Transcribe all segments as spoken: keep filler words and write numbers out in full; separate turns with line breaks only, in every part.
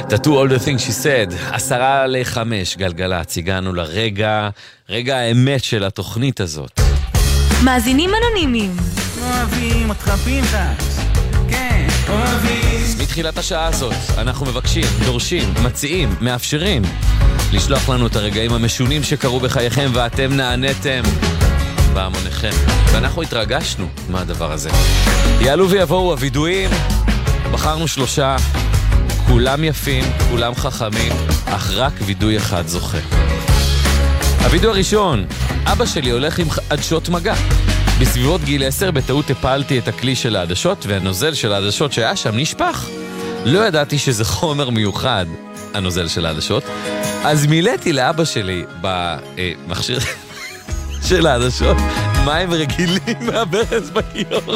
To all the things she said, עשרה לחמש גלגלצ, הגענו לרגע, רגע האמת של התוכנית הזאת.
מאזינים אנונימיים.
אוהבים, מתחבאים חס. כן, אוהבים.
מתחילת השעה הזאת, אנחנו מבקשים, דורשים, מציעים, מאפשרים, לשלוח לנו את הרגעים המשונים שקרו בחייכם, ואתם נעניתם בהמוניכם. ואנחנו התרגשנו מהדבר הזה. יעלו ויבואו הוידועים, בחרנו שלושה, כולם יפים, כולם חכמים, אך רק וידוי אחד זוכה. הוידוי הראשון, אבא שלי הולך עם עדשות מגע. בסביבות גיל עשר בטעות הפלתי את הכלי של העדשות, והנוזל של העדשות שהיה שם נשפך. לא ידעתי שזה חומר מיוחד, הנוזל של העדשות, אז מילאתי לאבא שלי במכשיר של העדשות מים רגילים מהברז בכיור.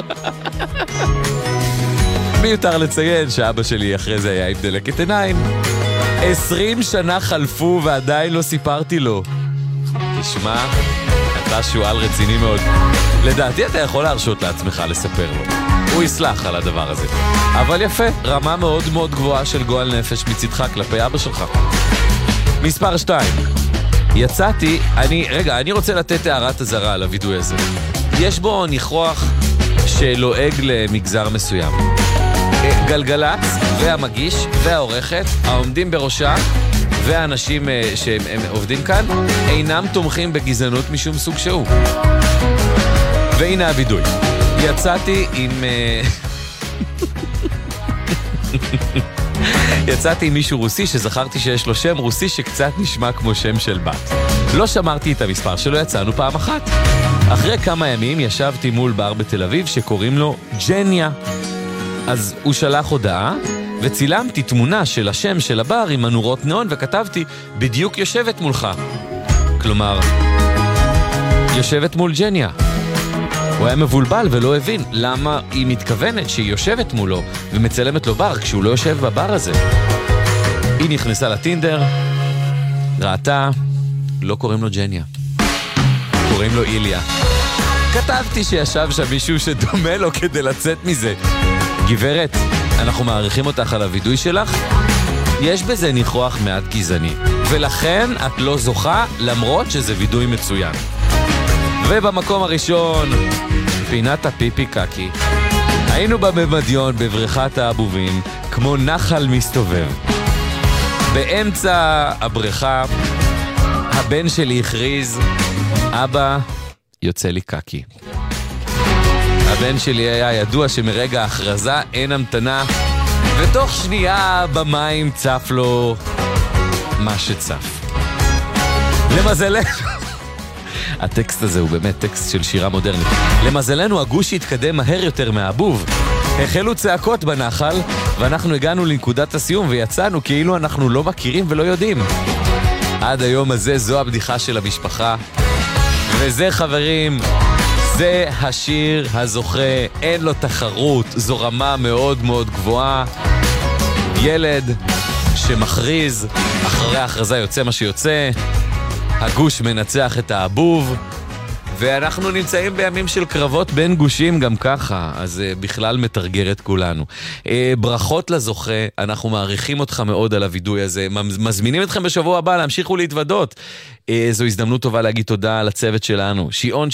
מיותר לציין שאבא שלי אחרי זה היה עם דלקת עיניים. עשרים שנה חלפו ועדיין לא סיפרתי לו. תשמע, אתה שואל רציני מאוד. לדעתי אתה יכול להרשות לעצמך לספר לו. הוא יסלח על הדבר הזה. אבל יפה, רמה מאוד מאוד גבוהה של גועל נפש מצדך כלפי אבא שלך. מספר שתיים. יצאתי, אני, רגע, אני רוצה לתת הערת הזרה על הוידוי הזה. יש בו ניחוח שלועג למגזר מסוים. גלגלץ והמגיש והעורכת, העומדים בראשה והאנשים שהם עובדים כאן, אינם תומכים בגזענות משום סוג שהוא. והנה הוידוי. יצאתי עם... יצאתי עם מישהו רוסי שזכרתי שיש לו שם רוסי שקצת נשמע כמו שם של בת. לא שמרתי את המספר שלו, יצאנו פעם אחת. אחרי כמה ימים ישבתי מול בר בתל אביב שקוראים לו ג'ניה. אז הוא שלח הודעה, וצילמתי תמונה של השם של הבר עם הנורות נאון, וכתבתי, בדיוק יושבת מולך. כלומר, יושבת מול ג'ניה. הוא היה מבולבל ולא הבין למה היא מתכוונת שהיא יושבת מולו, ומצלמת לו בר כשהוא לא יושב בבר הזה. היא נכנסה לטינדר, ראתה, לא קוראים לו ג'ניה. קוראים לו איליה. כתבתי שישב שם מישהו שדומה לו כדי לצאת מזה. גברת, אנחנו מעריכים אותך על הוידוי שלך. יש בזה ניחוח מעט גזעני, ולכן את לא זוכה למרות שזה וידוי מצוין. ובמקום הראשון, פינת הפיפי קקי. היינו בממדיון בבריכת האבובים, כמו נחל מסתובב. באמצע הבריכה, הבן שלי הכריז, אבא, יוצא לי קקי. הבן שלי היה ידוע שמרגע ההכרזה אין המתנה, ותוך שנייה במים צף לו מה שצף. למזלנו, הטקסט הזה הוא באמת טקסט של שירה מודרנית. למזלנו הגוש התקדם מהר יותר מהאבוב. החלו צעקות בנחל, ואנחנו הגענו לנקודת הסיום ויצאנו כאילו אנחנו לא מכירים ולא יודעים. עד היום הזה זו הבדיחה של המשפחה. וזה חברים, זה השיר הזוכה, אין לו תחרות, זו רמה מאוד מאוד גבוהה. ילד שמכריז, אחרי ההכרזה יוצא מה שיוצא, הגוש מנצח את האבוב, ואנחנו נמצאים בימים של קרבות בין גושים גם ככה, אז uh, בכלל מתרגר את כולנו. Uh, ברכות לזוכה, אנחנו מעריכים אותך מאוד על הוידוי הזה, מזמינים אתכם בשבוע הבא להמשיך ולהתוודות. Uh, זו הזדמנות טובה להגיד תודה לצוות שלנו, שיעון